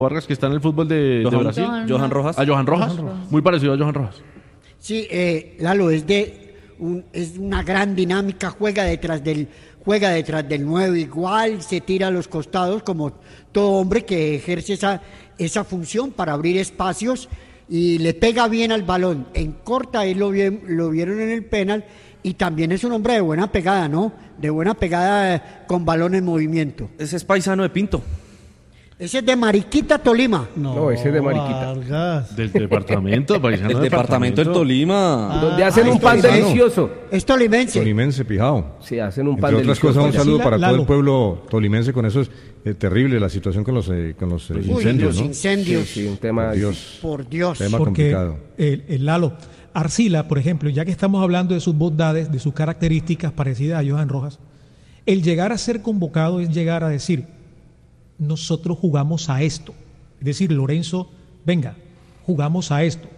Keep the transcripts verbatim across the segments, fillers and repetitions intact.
Vargas, que está en el fútbol de, Johan, de Brasil. Johan, Johan Rojas. ¿A Johan Rojas? Johan Rojas. Muy parecido a Johan Rojas. Sí, eh, Lalo, es de un, es una gran dinámica, juega detrás del juega detrás del nueve igual, se tira a los costados como todo hombre que ejerce esa, esa función para abrir espacios y le pega bien al balón. En corta, ahí lo, vi, lo vieron en el penal y también es un hombre de buena pegada, ¿no? De buena pegada eh, con balón en movimiento. Ese es paisano de Pinto. Ese es de Mariquita, Tolima. No, No, ese es de Mariquita. Vargas. Del departamento, paisano El del departamento del Tolima. Donde hacen ah, un pan paisano. delicioso. Es tolimense. Tolimense, Pijao. Sí, hacen un pan Entre otras delicioso. cosas, un allá. saludo Sí, para Lalo. todo el pueblo tolimense. Con eso es eh, terrible la situación con los, eh, con los eh, Uy, incendios, los ¿no? incendios. Sí, sí, un tema. Por Dios. Por Dios. Tema Porque complicado. el, el Lalo, Arcila, por ejemplo, ya que estamos hablando de sus bondades, de sus características parecidas a Johan Rojas, el llegar a ser convocado es llegar a decir, nosotros jugamos a esto. Es decir, Lorenzo, venga, jugamos a esto.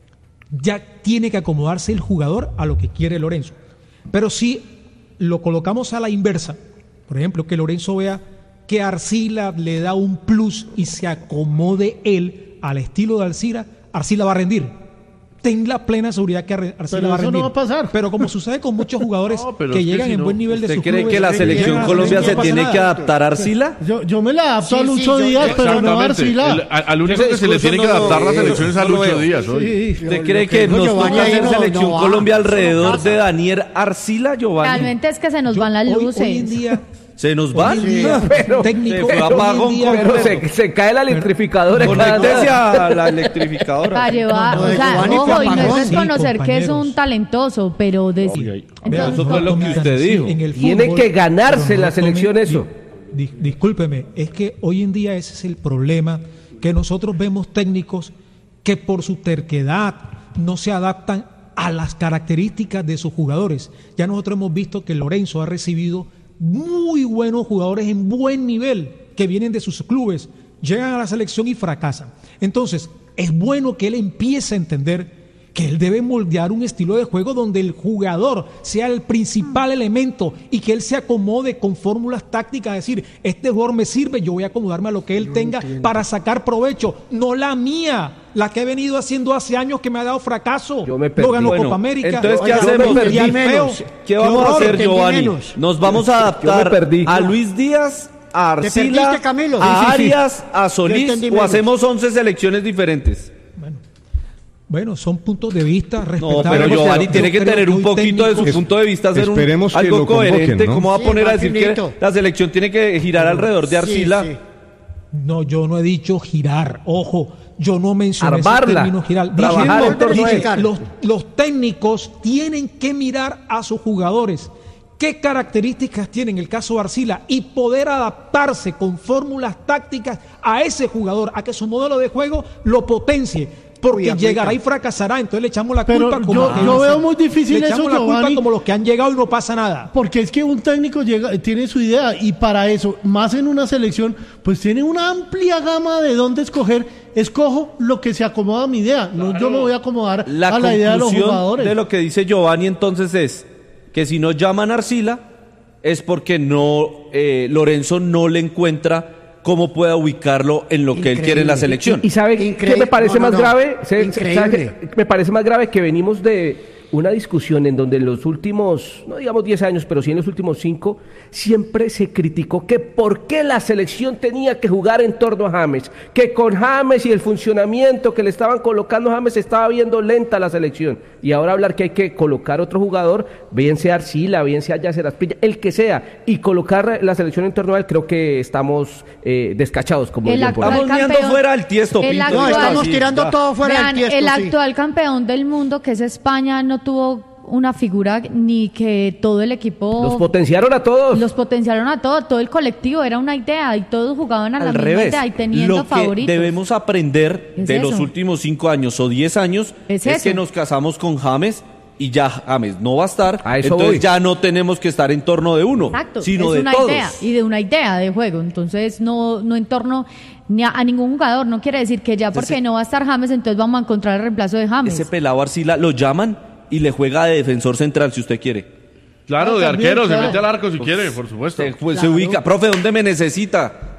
Ya tiene que acomodarse el jugador a lo que quiere Lorenzo. Pero si lo colocamos a la inversa, por ejemplo, que Lorenzo vea que Arcila le da un plus y se acomode él al estilo de Arcila, Arcila va a rendir. Ten la plena seguridad que Ar- Arcila Pero va a eso rendir. no va a pasar. Pero como sucede con muchos jugadores No, pero que es que llegan si en no, buen nivel de ¿Usted sus cree clubes, que la llegan selección a la Colombia selección, se no pasa tiene nada. que adaptar a Arcila? Yo, yo me la adapto Sí, al sí, ocho yo- días, yo- pero no a Exactamente. Arcila. El- a- al único Ese que se le discurso tiene que no- adaptar las eh, elecciones no al lo Lucho veo. Díaz hoy. Sí. ¿Usted Lo- cree lo que que dijo nos Giovanni toca ahí hacer no- selección no va, Colombia eso no alrededor pasa. de Daniel Arcila, Giovanni? Realmente es que se nos Yo- van las hoy- luces. Hoy en día, ¿Se nos va? hoy en día, Pero- técnico, se fue a hoy en apagón día- Pero se, se cae la electrificadora. cada Conéctese nada. a la electrificadora. Para llevar, No, o de sea, Giovanni ojo, y no Zapagón, es sí, desconocer que es un compañeros. talentoso, pero decir... Oye, ahí- Vea, Eso fue lo que usted sí, dijo. en el Tiene fútbol, que ganarse pero la no selección tomen- eso. di- di- discúlpeme, es que hoy en día ese es el problema, que nosotros vemos técnicos que por su terquedad no se adaptan a las características de sus jugadores. Ya nosotros hemos visto que Lorenzo ha recibido muy buenos jugadores en buen nivel que vienen de sus clubes, llegan a la selección y fracasan. Entonces, es bueno que él empiece a entender que él debe moldear un estilo de juego donde el jugador sea el principal elemento y que él se acomode con fórmulas tácticas, es decir, este jugador me sirve, yo voy a acomodarme a lo que él tenga para sacar provecho, no la mía, la que he venido haciendo hace años que me ha dado fracaso. Yo me perdí. No ganó Bueno, Copa América. entonces, ¿qué Oiga, hacemos? yo me perdí. Entendí Feo. menos. ¿Qué vamos a horror, hacer, entendí Giovanni? menos. Nos vamos a Yo me adaptar perdí. a Luis Díaz, a ¿Te Arcila, perdiste, Camilo? a Sí, sí, sí. Arias, a Solís, entendí o menos. hacemos once selecciones diferentes. Bueno, bueno, son puntos de vista No, respetables. pero Giovanni Yo tiene que creo tener un hoy poquito de su técnicos- punto de vista, hacer un, Esperemos que algo lo convoquen, coherente. ¿no? ¿Cómo va a Sí, poner a decir Martinito. que la selección tiene que girar alrededor de Arcila? Sí, sí. No, yo no he dicho girar, ojo, yo no mencioné Armarla, ese término girar. Dije, trabajar en torno a dije, él. los, los técnicos tienen que mirar a sus jugadores, qué características tienen el caso de Arcila y poder adaptarse con fórmulas tácticas a ese jugador, a que su modelo de juego lo potencie. Porque Uy, aplica. llegará y fracasará, entonces le echamos la Pero culpa como yo- a- yo veo muy difícil le echamos eso, la culpa Giovanni. como los que han llegado y no pasa nada. Porque es que un técnico llega, tiene su idea y para eso, más en una selección, pues tiene una amplia gama de dónde escoger. Escojo lo que se acomoda a mi idea. No, yo me voy a acomodar La a la idea de los conclusión jugadores. de lo que dice Giovanni entonces es que si no llaman a Arcila es porque no eh, Lorenzo no le encuentra cómo pueda ubicarlo en lo que él quiere en la Increíble. selección. ¿Y sabe qué Increíble. me parece No, no, más no. grave? ¿Sabe- sabe Increíble. qué me parece más grave? Que venimos de una discusión en donde en los últimos, no digamos diez años, pero sí en los últimos cinco, siempre se criticó que por qué la selección tenía que jugar en torno a James, que con James y el funcionamiento que le estaban colocando a James estaba viendo lenta la selección. Y ahora hablar que hay que colocar otro jugador, bien sea Arcila, bien sea Yasser Aspilla, el que sea, y colocar la selección en torno a él, creo que estamos eh, descachados, como El dirían por ahí. actual Estamos mirando campeón- fuera al tiesto, el Pinto. actual- No, estamos Sí, tirando ya. todo fuera Vean, del tiesto. el sí. actual campeón del mundo, que es España, no tuvo una figura ni que todo el equipo... Los potenciaron a todos. Los potenciaron a todos, todo el colectivo era una idea y todos jugaban a la Al misma revés, idea y teniendo lo que favoritos. debemos aprender Es de eso. los últimos cinco años o diez años Es es, eso. que nos casamos con James y ya James no va a estar, A eso entonces voy. ya no tenemos que estar en torno de uno, Exacto, sino es de una todos. idea y de una idea de juego, entonces no, no en torno ni a, a ningún jugador, no quiere decir que ya porque Ese- no va a estar James, entonces vamos a encontrar el reemplazo de James. Ese pelado Arcila lo llaman y le juega de defensor central si usted quiere. Claro, Ah, de también, arquero, claro. se mete al arco si quiere, por supuesto. Se, pues, se Claro. ubica, profe, ¿dónde me necesita?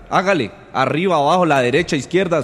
hágale, arriba, abajo, la derecha, izquierda,